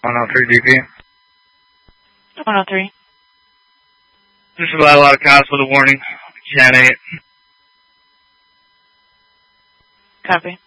103 BP. 103. Just about a lot of cops with a warning. 10-8. Copy.